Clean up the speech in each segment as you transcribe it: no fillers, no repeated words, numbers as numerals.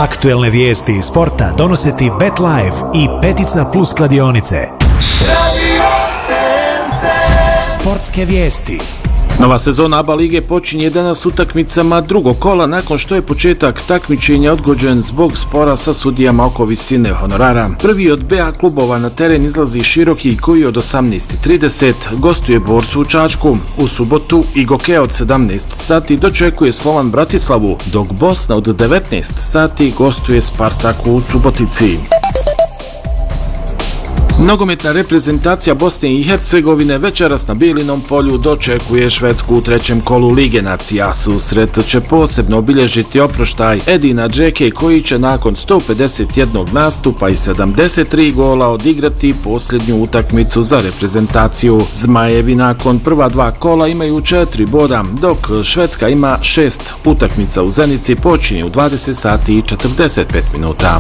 Aktuelne vijesti iz sporta donose ti BetLife i Petica Plus kladionice. Sportske vijesti. Nova sezona ABA lige počinje danas utakmicama drugog kola nakon što je početak takmičenja odgođen zbog spora sa sudijama oko visine honorara. Prvi od BA klubova na teren izlazi Široki koji od 18:30 gostuje Borcu u Čačku. U subotu Igoke od 17 sati dočekuje Slovan Bratislavu, dok Bosna od 19 sati gostuje Spartaku u Subotici. Nogometna reprezentacija Bosne i Hercegovine večeras na Bijelinom polju dočekuje Švedsku u trećem kolu Lige nacija. Susret će posebno obilježiti oproštaj Edina Džeke koji će nakon 151 nastupa i 73 gola odigrati posljednju utakmicu za reprezentaciju. Zmajevi nakon prva dva kola imaju 4 boda, dok Švedska ima 6 utakmica u Zenici, počinje u 20 sati i 45 minuta.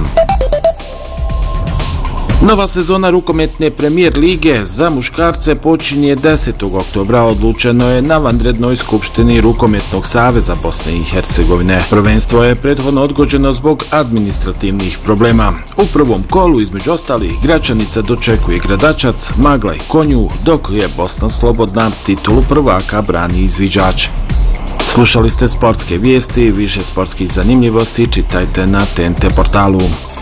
Nova sezona rukometne premijer lige za muškarce počinje 10. oktobra, odlučeno je na vanrednoj skupštini Rukometnog saveza Bosne i Hercegovine. Prvenstvo je prethodno odgođeno zbog administrativnih problema. U prvom kolu između ostalih Gračanica dočekuje Gradačac, Magla i Konju, dok je Bosna slobodna, titulu prvaka brani Izviđač. Slušali ste sportske vijesti, više sportskih zanimljivosti čitajte na TNT portalu.